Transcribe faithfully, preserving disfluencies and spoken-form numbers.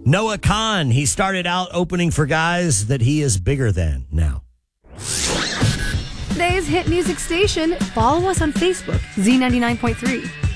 Noah Khan, he started out opening for guys that he is bigger than now. Today's hit music station. Follow us on Facebook, Z ninety-nine point three.